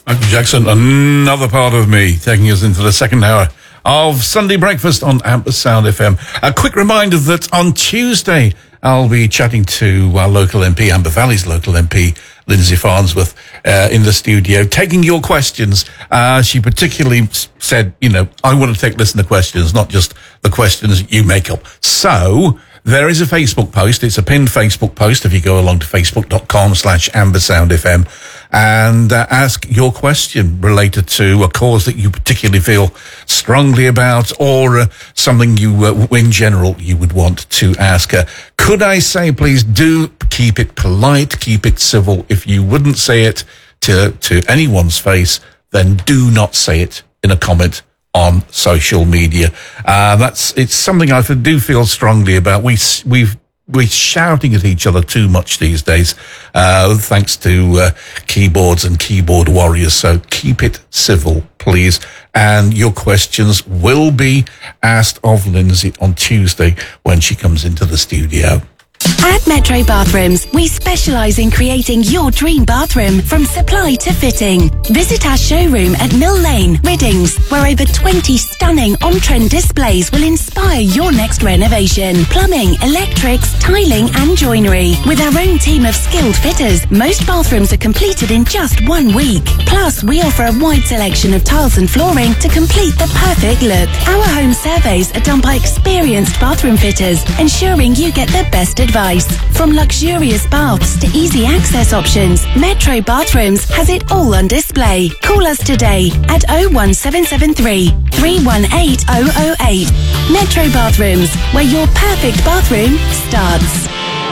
Michael Jackson, Another Part of Me, taking us into the second hour of Sunday Breakfast on Amber Sound FM. A quick reminder that on Tuesday, I'll be chatting to our local MP, Amber Valley's local MP, Lindsay Farnsworth, in the studio, taking your questions. She particularly said, I want to take listener questions, not just the questions you make up. So there is a Facebook post. It's a pinned Facebook post if you go along to facebook.com/AmberSoundFM and ask your question related to a cause that you particularly feel strongly about, or something you, in general, you would want to ask her. Could I say, please do keep it polite, keep it civil. If you wouldn't say it to anyone's face, then do not say it in a comment on social media. It's something I do feel strongly about. We're shouting at each other too much these days, thanks to keyboards and keyboard warriors. So keep it civil, please. And your questions will be asked of Lindsay on Tuesday when she comes into the studio. At Metro Bathrooms, we specialise in creating your dream bathroom from supply to fitting. Visit our showroom at Mill Lane, Riddings, where over 20 stunning on-trend displays will inspire your next renovation. Plumbing, electrics, tiling and joinery. With our own team of skilled fitters, most bathrooms are completed in just 1 week. Plus, we offer a wide selection of tiles and flooring to complete the perfect look. Our home surveys are done by experienced bathroom fitters, ensuring you get the best advice. From luxurious baths to easy access options, Metro Bathrooms has it all on display. Call us today at 01773 318 008. Metro Bathrooms, where your perfect bathroom starts.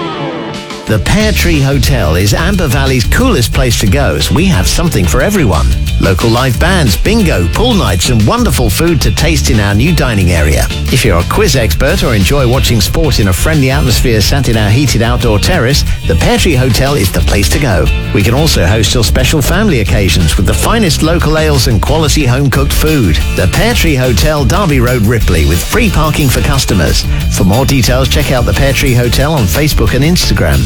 The Pear Tree Hotel is Amber Valley's coolest place to go, as we have something for everyone. Local live bands, bingo, pool nights and wonderful food to taste in our new dining area. If you're a quiz expert or enjoy watching sport in a friendly atmosphere sat in our heated outdoor terrace, the Pear Tree Hotel is the place to go. We can also host your special family occasions with the finest local ales and quality home-cooked food. The Pear Tree Hotel, Derby Road, Ripley, with free parking for customers. For more details, check out the Pear Tree Hotel on Facebook and Instagram.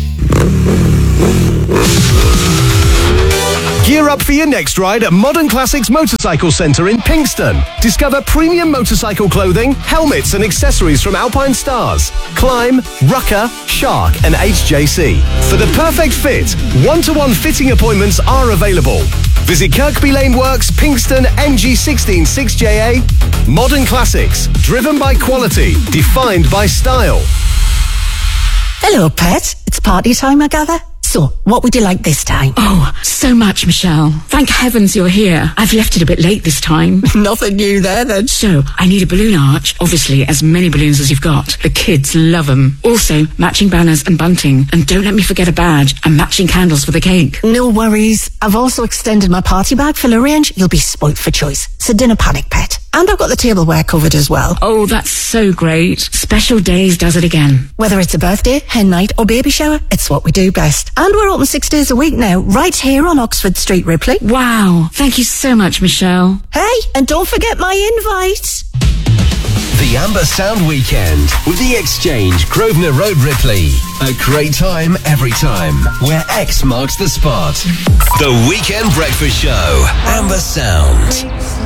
Gear up for your next ride at Modern Classics Motorcycle Centre in Pinxton. Discover premium motorcycle clothing, helmets and accessories from Alpine Stars, Climb, Rucker, Shark and HJC. For the perfect fit, one-to-one fitting appointments are available. Visit Kirkby Lane Works, Pinxton, NG16 6JA. Modern Classics, driven by quality, defined by style. Hello, pet. It's party time, I gather. So, what would you like this time? Oh, so much, Michelle. Thank heavens you're here. I've left it a bit late this time. Nothing new there, then. So, I need a balloon arch. Obviously, as many balloons as you've got. The kids love them. Also, matching banners and bunting. And don't let me forget a badge and matching candles for the cake. No worries. I've also extended my party bag full of range. You'll be spoilt for choice. So, dinner panic, pet. And I've got the tableware covered as well. Oh, that's so great. Special Days does it again. Whether it's a birthday, hen night or baby shower, it's what we do best. And we're open 6 days a week now, right here on Oxford Street, Ripley. Wow. Thank you so much, Michelle. Hey, and don't forget my invite. The Amber Sound Weekend with The Exchange, Grosvenor Road, Ripley. A great time every time, where X marks the spot. The Weekend Breakfast Show, Amber Sound.